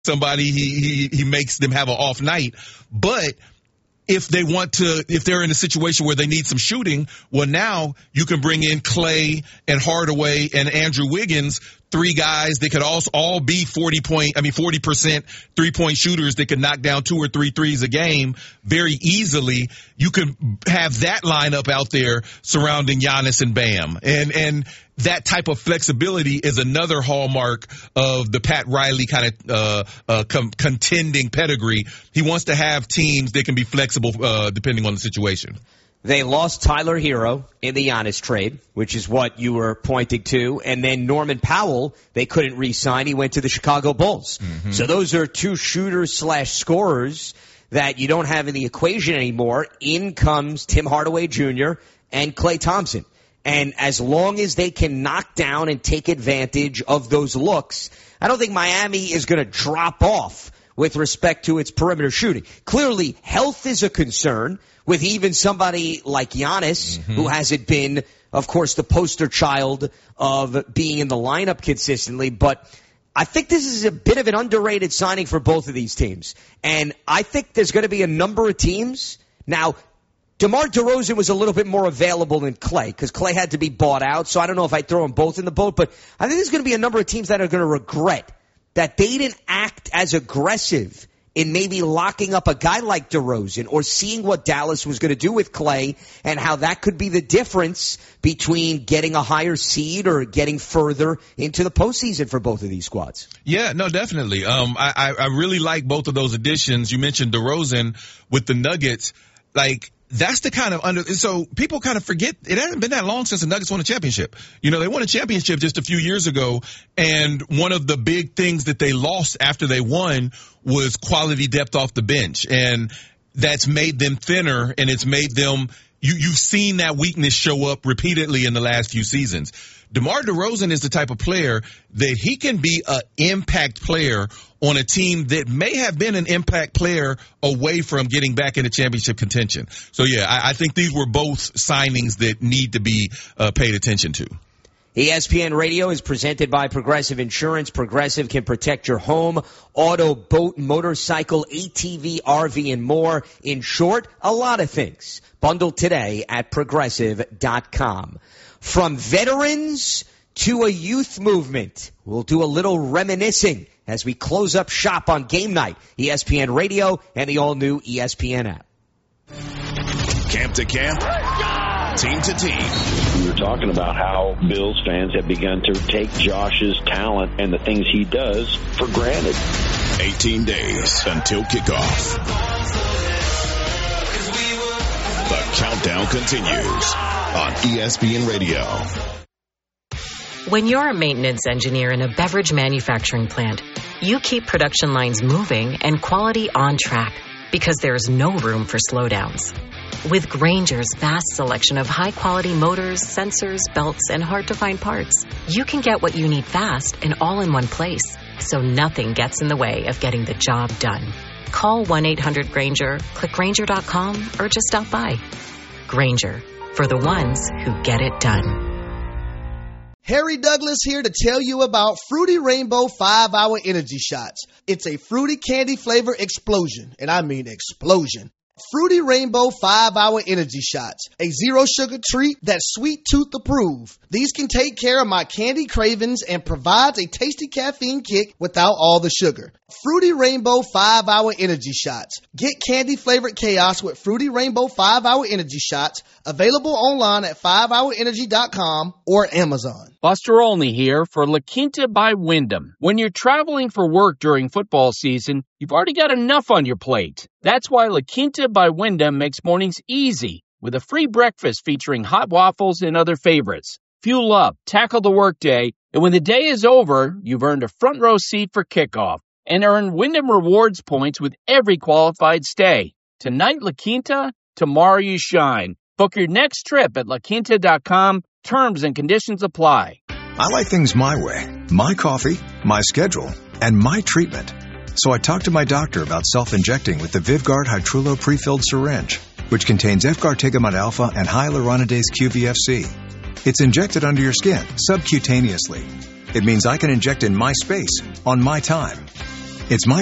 somebody, he makes them have an off night. But if they're in a situation where they need some shooting, well, now you can bring in Clay and Hardaway and Andrew Wiggins, three guys that could all be 40% 3-point shooters that could knock down 2 or 3 threes a game very easily. You could have that lineup out there surrounding Giannis and Bam. And that type of flexibility is another hallmark of the Pat Riley kind of contending pedigree. He wants to have teams that can be flexible depending on the situation. They lost Tyler Hero in the Giannis trade, which is what you were pointing to. And then Norman Powell, they couldn't re-sign. He went to the Chicago Bulls. Mm-hmm. So those are two shooters/scorers that you don't have in the equation anymore. In comes Tim Hardaway Jr. and Klay Thompson. And as long as they can knock down and take advantage of those looks, I don't think Miami is going to drop off with respect to its perimeter shooting. Clearly, health is a concern with even somebody like Giannis, who hasn't been, of course, the poster child of being in the lineup consistently. But I think this is a bit of an underrated signing for both of these teams. And I think there's going to be a number of teams. Now, DeMar DeRozan was a little bit more available than Klay because Klay had to be bought out. So I don't know if I throw them both in the boat. But I think there's going to be a number of teams that are going to regret that they didn't act as aggressive in maybe locking up a guy like DeRozan or seeing what Dallas was going to do with Klay and how that could be the difference between getting a higher seed or getting further into the postseason for both of these squads. Yeah, no, definitely. I really like both of those additions. You mentioned DeRozan with the Nuggets. Like, that's the kind of so people kind of forget it hasn't been that long since the Nuggets won a championship. You know, they won a championship just a few years ago, and one of the big things that they lost after they won was quality depth off the bench. And that's made them thinner, and it's made them you've seen that weakness show up repeatedly in the last few seasons. DeMar DeRozan is the type of player that he can be an impact player on a team that may have been an impact player away from getting back into championship contention. So, yeah, I think these were both signings that need to be paid attention to. ESPN Radio is presented by Progressive Insurance. Progressive can protect your home, auto, boat, motorcycle, ATV, RV, and more. In short, a lot of things. Bundle today at Progressive.com. From veterans to a youth movement, we'll do a little reminiscing as we close up shop on game night. ESPN Radio and the all-new ESPN app. Camp to camp, team to team. We were talking about how Bills fans have begun to take Josh's talent and the things he does for granted. 18 days until kickoff. The countdown continues on ESPN Radio. When you're a maintenance engineer in a beverage manufacturing plant, you keep production lines moving and quality on track because there's no room for slowdowns. With Grainger's vast selection of high-quality motors, sensors, belts, and hard-to-find parts, you can get what you need fast and all in one place, so nothing gets in the way of getting the job done. Call 1-800-GRAINGER, click Grainger.com, or just stop by. Grainger, for the ones who get it done. Harry Douglas here to tell you about Fruity Rainbow 5-Hour Energy Shots. It's a fruity candy flavor explosion, and I mean explosion. Fruity Rainbow 5-Hour Energy Shots, a zero sugar treat that's sweet tooth approved. These can take care of my candy cravings and provides a tasty caffeine kick without all the sugar. Fruity Rainbow 5-Hour Energy Shots. Get candy flavored chaos with Fruity Rainbow 5-Hour Energy Shots. Available online at 5hourenergy.com or Amazon. Buster Olney here for La Quinta by Wyndham. When you're traveling for work during football season, you've already got enough on your plate. That's why La Quinta by Wyndham makes mornings easy with a free breakfast featuring hot waffles and other favorites. Fuel up, tackle the workday, and when the day is over, you've earned a front row seat for kickoff and earn Wyndham Rewards points with every qualified stay. Tonight, La Quinta, tomorrow you shine. Book your next trip at LaQuinta.com. Terms and conditions apply. I like things my way. My coffee, my schedule, and my treatment. So I talked to my doctor about self-injecting with the Vyvgart Hytrulo prefilled syringe, which contains F-gartigimod alpha and hyaluronidase QVFC. It's injected under your skin, subcutaneously. It means I can inject in my space, on my time. It's my